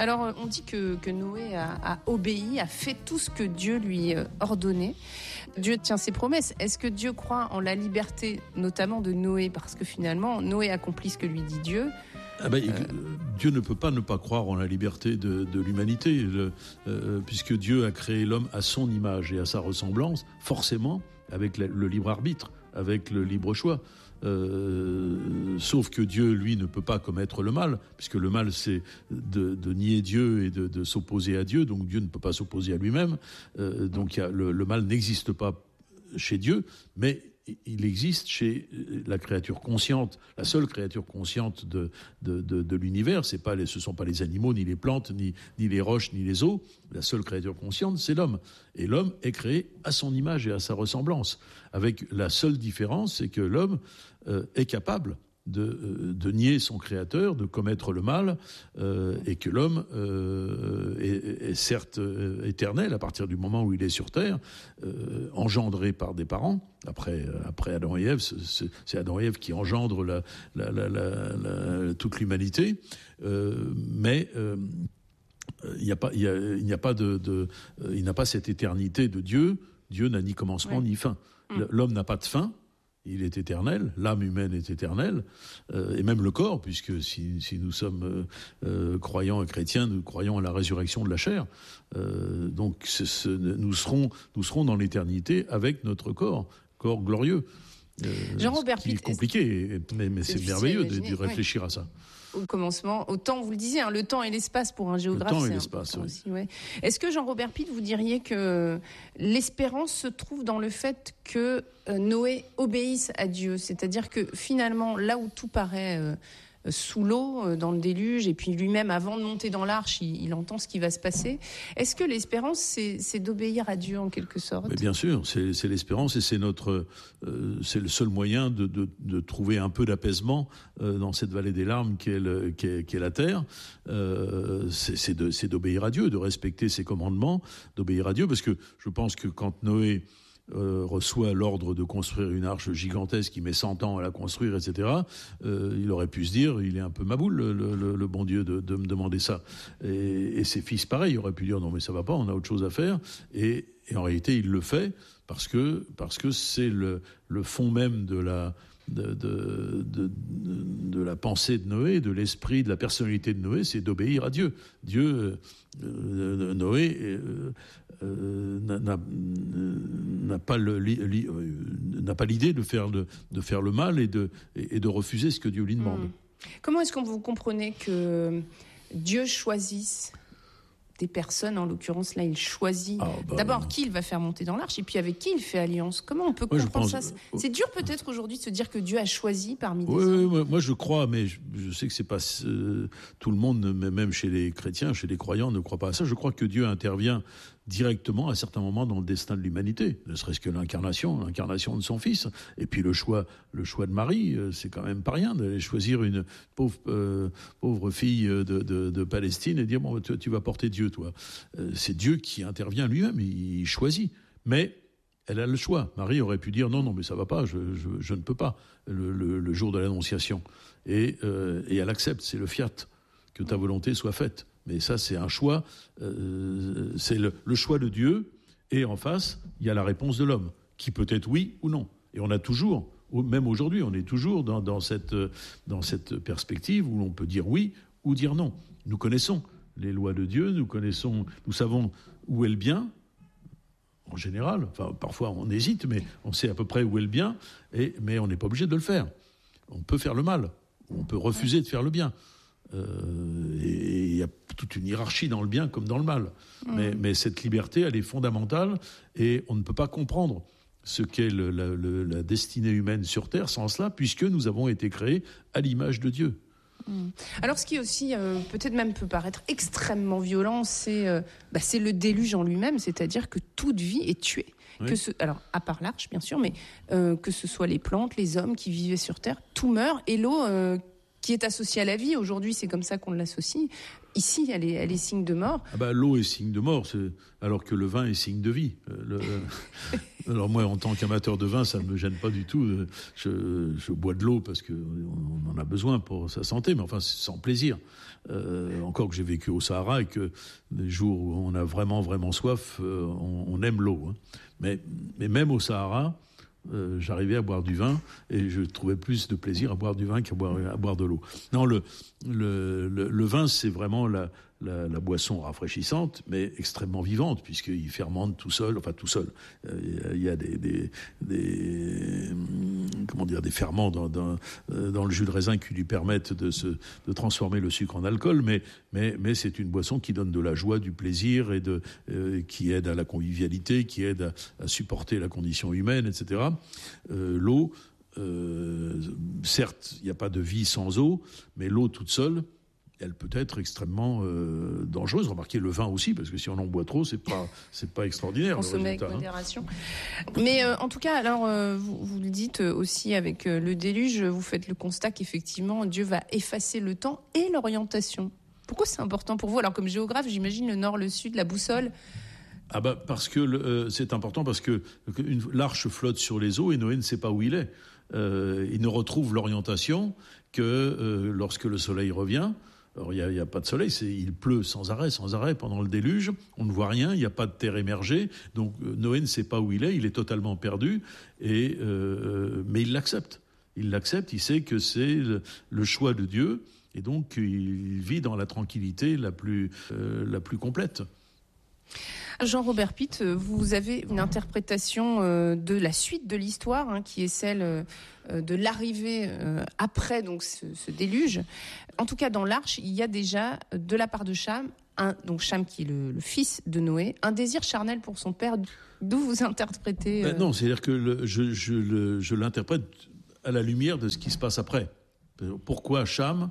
Alors, on dit que Noé a obéi, a fait tout ce que Dieu lui ordonnait. Dieu tient ses promesses. Est-ce que Dieu croit en la liberté, notamment de Noé? Parce que finalement, Noé accomplit ce que lui dit Dieu. Dieu ne peut pas ne pas croire en la liberté de l'humanité, puisque Dieu a créé l'homme à son image et à sa ressemblance, forcément avec le libre arbitre, avec le libre choix. Sauf que Dieu, lui, ne peut pas commettre le mal, puisque le mal, c'est de nier Dieu et de s'opposer à Dieu, donc Dieu ne peut pas s'opposer à lui-même. Donc le mal n'existe pas chez Dieu, mais il existe chez la créature consciente, la seule créature consciente de l'univers. Ce sont pas les animaux, ni les plantes, ni les roches, ni les eaux. La seule créature consciente, c'est l'homme. Et l'homme est créé à son image et à sa ressemblance. Avec la seule différence, c'est que l'homme est capable de nier son créateur, de commettre le mal, et que l'homme est certes éternel à partir du moment où il est sur terre, engendré par des parents. Après Adam et Ève, c'est Adam et Ève qui engendrent toute l'humanité, mais il n'a pas cette éternité de Dieu. Dieu n'a ni commencement ni fin. L'homme n'a pas de fin. Il est éternel, l'âme humaine est éternelle, et même le corps, puisque si nous sommes croyants et chrétiens, nous croyons à la résurrection de la chair. Donc nous serons dans l'éternité avec notre corps glorieux. Jean-Robert Pitt, c'est compliqué, mais c'est merveilleux de réfléchir à ça. Au commencement, au temps, vous le disiez, le temps et l'espace pour un géographe. Le temps et l'espace, oui. Aussi, ouais. Est-ce que Jean-Robert Pitt, vous diriez que l'espérance se trouve dans le fait que Noé obéisse à Dieu? C'est-à-dire que finalement, là où tout paraît sous l'eau, dans le déluge, et puis lui-même, avant de monter dans l'arche, il entend ce qui va se passer. Est-ce que l'espérance, c'est d'obéir à Dieu en quelque sorte? Mais bien sûr, c'est l'espérance, et c'est le seul moyen de trouver un peu d'apaisement dans cette vallée des larmes qu'est la terre. C'est d'obéir à Dieu, de respecter ses commandements, d'obéir à Dieu, parce que je pense que quand Noé reçoit l'ordre de construire une arche gigantesque qui met 100 ans à la construire, etc., il aurait pu se dire, il est un peu maboule, le bon Dieu, de me demander ça. Et ses fils, pareil, auraient pu dire, non mais ça va pas, on a autre chose à faire. Et en réalité, il le fait parce que c'est le fond même de la pensée de Noé, de l'esprit, de la personnalité de Noé, c'est d'obéir à Dieu. Noé n'a pas l'idée de faire le mal et de refuser ce que Dieu lui demande. Comment est-ce que vous comprenez que Dieu choisisse des personnes, en l'occurrence là, il choisit d'abord qui il va faire monter dans l'arche et puis avec qui il fait alliance. Comment on peut comprendre ça? C'est dur peut-être aujourd'hui de se dire que Dieu a choisi parmi des hommes. Oui, moi je crois, mais je sais que c'est pas tout le monde, même chez les chrétiens, chez les croyants, ne croit pas à ça. Je crois que Dieu intervient directement à certains moments dans le destin de l'humanité, ne serait-ce que l'incarnation de son fils, et puis le choix de Marie, c'est quand même pas rien d'aller choisir une pauvre fille de Palestine et dire bon tu vas porter Dieu toi. C'est Dieu qui intervient lui-même, il choisit, mais elle a le choix. Marie aurait pu dire non mais ça va pas, je ne peux pas le jour de l'Annonciation, et elle accepte, c'est le fiat, que ta volonté soit faite. Mais ça, c'est un choix, c'est le choix de Dieu, et en face, il y a la réponse de l'homme, qui peut être oui ou non. Et on a toujours, même aujourd'hui, on est toujours dans cette perspective où l'on peut dire oui ou dire non. Nous connaissons les lois de Dieu, nous savons où est le bien, en général. Enfin, parfois on hésite, mais on sait à peu près où est le bien, mais on n'est pas obligé de le faire. On peut faire le mal, on peut refuser de faire le bien. Et il y a toute une hiérarchie dans le bien comme dans le mal. Mais cette liberté, elle est fondamentale, et on ne peut pas comprendre ce qu'est la destinée humaine sur Terre sans cela, puisque nous avons été créés à l'image de Dieu. Alors ce qui aussi peut-être même peut paraître extrêmement violent, c'est le déluge en lui-même, c'est-à-dire que toute vie est tuée. Oui. Alors à part l'arche bien sûr, mais que ce soit les plantes, les hommes qui vivaient sur Terre, tout meurt, et l'eau qui est associée à la vie. Aujourd'hui, c'est comme ça qu'on l'associe. Ici, elle est signe de mort. L'eau est signe de mort, alors que le vin est signe de vie. Alors moi, en tant qu'amateur de vin, ça ne me gêne pas du tout. Je bois de l'eau parce qu'on en a besoin pour sa santé, mais enfin, c'est sans plaisir. Encore que j'ai vécu au Sahara et que les jours où on a vraiment, vraiment soif, on aime l'eau. Hein. Mais même au Sahara, j'arrivais à boire du vin et je trouvais plus de plaisir à boire du vin qu'à boire de l'eau. Non, le vin, c'est vraiment la boisson rafraîchissante, mais extrêmement vivante, puisqu'il fermente tout seul. Il y a des ferments dans le jus de raisin qui lui permettent de transformer le sucre en alcool, mais c'est une boisson qui donne de la joie, du plaisir et qui aide à la convivialité, qui aide à supporter la condition humaine, etc. L'eau, certes, il n'y a pas de vie sans eau, mais l'eau toute seule, elle peut être extrêmement dangereuse. Remarquez le vin aussi, parce que si on en boit trop, c'est pas extraordinaire. Consommer avec modération. Mais en tout cas, alors vous le dites aussi avec le déluge, vous faites le constat qu'effectivement Dieu va effacer le temps et l'orientation. Pourquoi c'est important pour vous? Alors comme géographe, j'imagine le nord, le sud, la boussole. Parce que c'est important parce que l'arche flotte sur les eaux et Noé ne sait pas où il est. Il ne retrouve l'orientation que lorsque le soleil revient. Alors, il n'y a pas de soleil, il pleut sans arrêt pendant le déluge. On ne voit rien, il n'y a pas de terre émergée. Donc, Noé ne sait pas où il est totalement perdu. Mais il l'accepte. Il sait que c'est le choix de Dieu. Et donc, il vit dans la tranquillité la plus complète. Jean-Robert Pitt, vous avez une interprétation de la suite de l'histoire, qui est celle de l'arrivée après donc ce déluge. En tout cas, dans l'arche, il y a déjà, de la part de Cham, donc Cham qui est le fils de Noé, un désir charnel pour son père. D'où vous interprétez Non, c'est-à-dire que je l'interprète à la lumière de ce qui se passe après. Pourquoi Cham?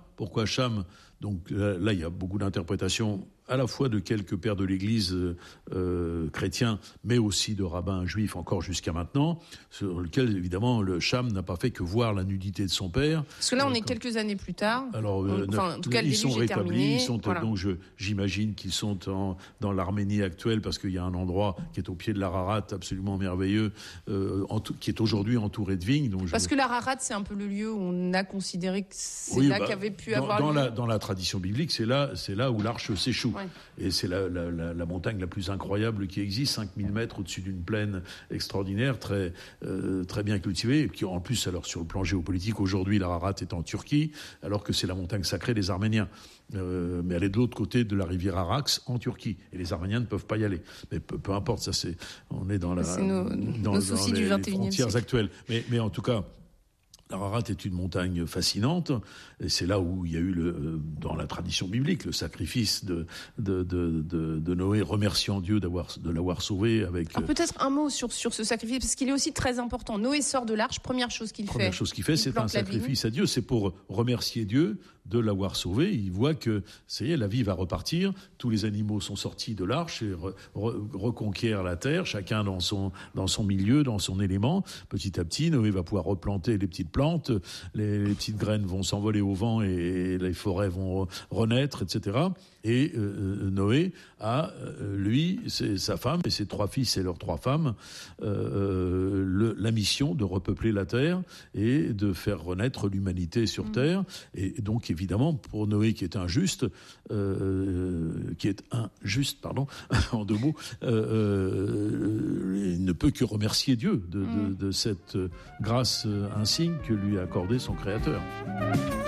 Donc là, il y a beaucoup d'interprétations à la fois de quelques pères de l'Église chrétiens, mais aussi de rabbins juifs encore jusqu'à maintenant, sur lequel, évidemment, le Cham n'a pas fait que voir la nudité de son père. Parce que là, on est quelques années plus tard. Alors, en tout cas, ils sont rétablis. Voilà. Donc, j'imagine qu'ils sont dans l'Arménie actuelle, parce qu'il y a un endroit qui est au pied de l'Ararat, absolument merveilleux, qui est aujourd'hui entouré de vignes. Parce que l'Ararat, c'est un peu le lieu où on a considéré que c'est là qu'avait pu avoir lieu. Dans la tradition biblique, c'est là où l'arche s'échoue. Ouais. Et c'est la montagne la plus incroyable qui existe, 5000 mètres au-dessus d'une plaine extraordinaire, très bien cultivée, et qui en plus, alors sur le plan géopolitique, aujourd'hui l'Ararat est en Turquie, alors que c'est la montagne sacrée des Arméniens. Mais elle est de l'autre côté de la rivière Arax, en Turquie, et les Arméniens ne peuvent pas y aller. Mais peu importe, on est dans les frontières actuelles. Mais en tout cas, l'Ararat est une montagne fascinante, et c'est là où il y a eu dans la tradition biblique le sacrifice de Noé, remerciant Dieu de l'avoir sauvé avec. Peut-être un mot sur ce sacrifice, parce qu'il est aussi très important. Noé sort de l'arche, première chose qu'il fait, c'est un sacrifice à Dieu. C'est pour remercier Dieu de l'avoir sauvé. Il voit que la vie va repartir. Tous les animaux sont sortis de l'arche et reconquièrent la terre, chacun dans son milieu, dans son élément. Petit à petit, Noé va pouvoir replanter les petites plantes, les petites graines vont s'envoler au vent et les forêts vont renaître, etc. Et Noé a, lui, sa femme et ses 3 fils et leurs 3 femmes, la mission de repeupler la terre et de faire renaître l'humanité sur terre. Et donc, évidemment, pour Noé qui est injuste, en 2 mots, il ne peut que remercier Dieu de cette grâce insigne que lui a accordée son Créateur.